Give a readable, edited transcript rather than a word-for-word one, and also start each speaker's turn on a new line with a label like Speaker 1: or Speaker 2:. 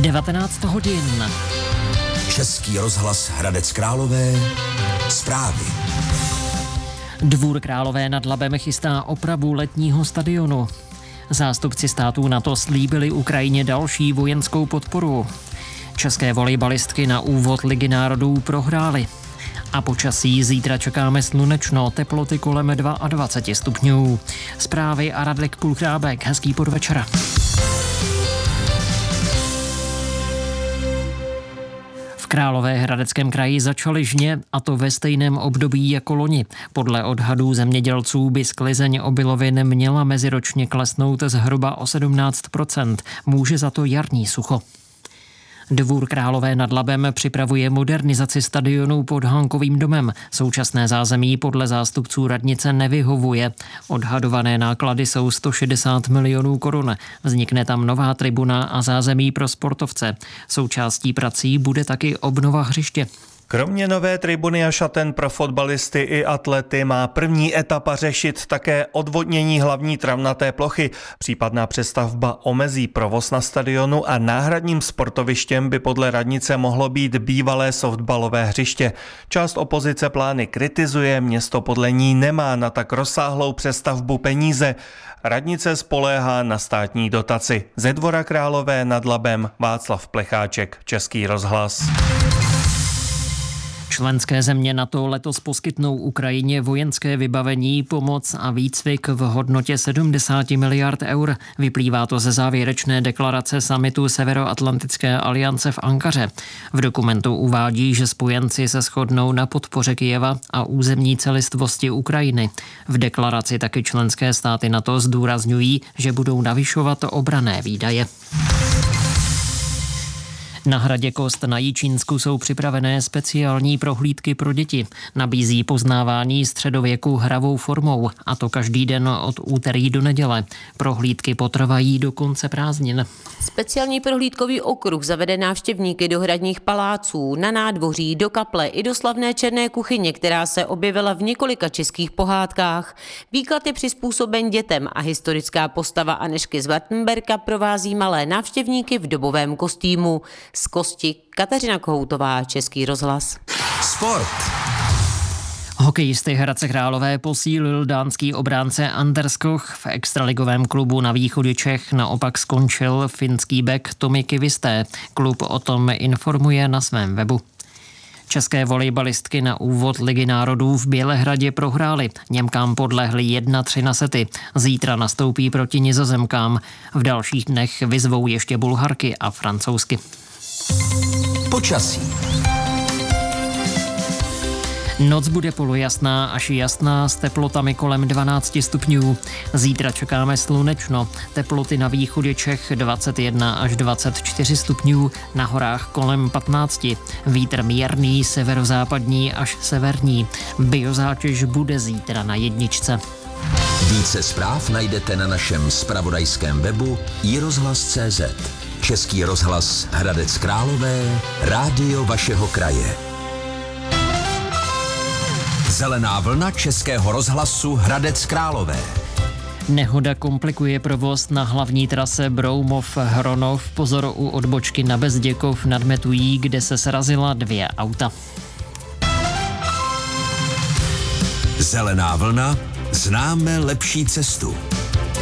Speaker 1: 19 hodin.
Speaker 2: Český rozhlas Hradec Králové. Zprávy.
Speaker 1: Dvůr Králové nad Labem chystá opravu letního stadionu. Zástupci států NATO slíbili Ukrajině další vojenskou podporu. České volejbalistky na úvod Ligy národů prohrály. A počasí zítra čekáme slunečno, teploty kolem 22 stupňů. Zprávy a Radek Půlchrábek. Hezký podvečer. V Královéhradeckém kraji začaly žně, a to ve stejném období jako loni. Podle odhadů zemědělců by sklizeň obilovin měla meziročně klesnout zhruba o 17%. Může za to jarní sucho. Dvůr Králové nad Labem připravuje modernizaci stadionu pod Hankovým domem. Současné zázemí podle zástupců radnice nevyhovuje. Odhadované náklady jsou 160 milionů korun. Vznikne tam nová tribuna a zázemí pro sportovce. Součástí prací bude taky obnova hřiště.
Speaker 3: Kromě nové tribuny a šaten pro fotbalisty i atlety má první etapa řešit také odvodnění hlavní travnaté plochy. Případná přestavba omezí provoz na stadionu a náhradním sportovištěm by podle radnice mohlo být bývalé softballové hřiště. Část opozice plány kritizuje, město podle ní nemá na tak rozsáhlou přestavbu peníze. Radnice spoléhá na státní dotaci. Ze Dvora Králové nad Labem Václav Plecháček, Český rozhlas.
Speaker 1: Členské země NATO letos poskytnou Ukrajině vojenské vybavení, pomoc a výcvik v hodnotě 70 miliard eur. Vyplývá to ze závěrečné deklarace summitu Severoatlantické aliance v Ankaře. V dokumentu uvádí, že spojenci se shodnou na podpoře Kyjeva a územní celistvosti Ukrajiny. V deklaraci taky členské státy NATO zdůrazňují, že budou navyšovat obranné výdaje. Na hradě Kost na Jičínsku jsou připravené speciální prohlídky pro děti. Nabízí poznávání středověku hravou formou, a to každý den od úterý do neděle. Prohlídky potrvají do konce prázdnin.
Speaker 4: Speciální prohlídkový okruh zavede návštěvníky do hradních paláců, na nádvoří, do kaple i do slavné černé kuchyně, která se objevila v několika českých pohádkách. Výklad je přizpůsoben dětem a historická postava Anežky z Wartenberka provází malé návštěvníky v dobovém kostýmu. Z Kosti Kateřina Kohoutová, Český rozhlas.
Speaker 2: Sport.
Speaker 1: Hokejisty Hradce Králové posílil dánský obránce Anders Koch. V extraligovém klubu na východě Čech naopak skončil finský bek Tomi Kivisté. Klub o tom informuje na svém webu. České volejbalistky na úvod Ligy národů v Bělehradě prohrály. Němkám podlehly 1-3 na sety. Zítra nastoupí proti Nizozemkám. V dalších dnech vyzvou ještě Bulharky a Francouzsky.
Speaker 2: Počasí.
Speaker 1: Noc bude polojasná až jasná s teplotami kolem 12 stupňů. Zítra čekáme slunečno. Teploty na východě Čech 21 až 24 stupňů, na horách kolem 15. Vítr mírný, severozápadní až severní. Biozátěž bude zítra na 1.
Speaker 2: Více zpráv najdete na našem zpravodajském webu iRozhlas.cz. Český rozhlas Hradec Králové, rádio vašeho kraje. Zelená vlna Českého rozhlasu Hradec Králové.
Speaker 1: Nehoda komplikuje provoz na hlavní trase Broumov-Hronov. Pozor u odbočky na Bezděkov nad Metují, kde se srazila 2 auta.
Speaker 2: Zelená vlna, známe lepší cestu.